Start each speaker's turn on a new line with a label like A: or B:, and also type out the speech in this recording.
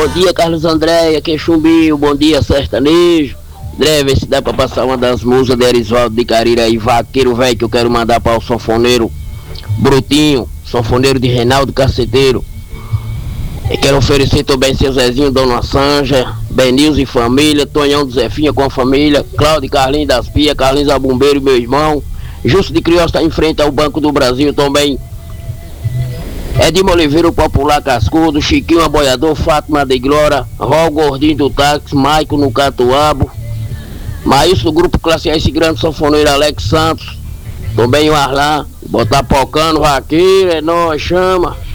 A: dia, Carlos Andréia, Queixumbinho, bom dia, sertanejo. André, vê se dá pra passar uma das musas de Erisvaldo de Carira aí, vaqueiro velho, que eu quero mandar para o sanfoneiro Brutinho, sanfoneiro de Reinaldo Caceteiro. Eu quero oferecer também seu Zezinho, Dona Sanja, Benilson e família, Tonhão do Zefinha com a família, Cláudio e Carlinhos das Pia, Carlinhos Abumbeiro, meu irmão, Justo de Criosta está em frente ao Banco do Brasil também. Edimo Oliveira, o Popular Cascudo, Chiquinho Aboiador, Fátima de Glória, Rol Gordinho do Táxi, Maico no Catuabo, Maílson do Grupo Classe S Grande Sanfoneiro Alex Santos, também o Arlan, Botapocano, Vaqueiro, é nóis, chama.